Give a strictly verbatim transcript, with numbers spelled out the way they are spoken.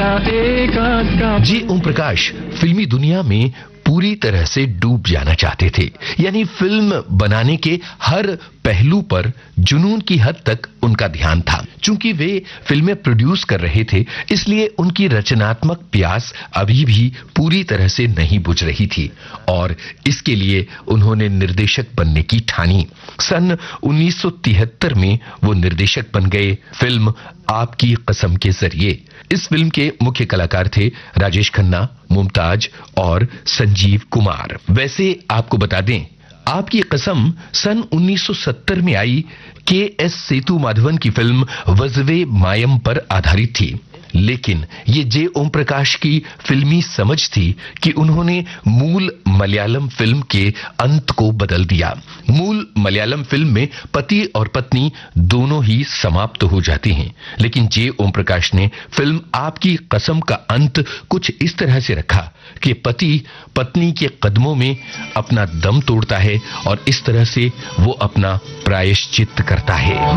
जे ओम प्रकाश फिल्मी दुनिया में पूरी तरह से डूब जाना चाहते थे, यानी फिल्म बनाने के हर पहलू पर जुनून की हद तक उनका ध्यान था। चूंकि वे फिल्में प्रोड्यूस कर रहे थे, इसलिए उनकी रचनात्मक प्यास अभी भी पूरी तरह से नहीं बुझ रही थी और इसके लिए उन्होंने निर्देशक बनने की ठानी। सन उन्नीस सौ तिहत्तर में वो निर्देशक बन गए फिल्म आपकी कसम के जरिए। इस फिल्म के मुख्य कलाकार थे राजेश खन्ना, मुमताज और संजीव कुमार। वैसे आपको बता दें, आपकी कसम सन उन्नीस सौ सत्तर में आई के एस सेतु माधवन की फिल्म वज़्वे मायम पर आधारित थी, लेकिन ये जे ओम प्रकाश की फिल्मी समझ थी कि उन्होंने मूल मलयालम फिल्म के अंत को बदल दिया। मूल मलयालम फिल्म में पति और पत्नी दोनों ही समाप्त हो जाते हैं, लेकिन जे ओम प्रकाश ने फिल्म आपकी कसम का अंत कुछ इस तरह से रखा कि पति पत्नी के कदमों में अपना दम तोड़ता है और इस तरह से वो अपना प्रायश्चित करता है।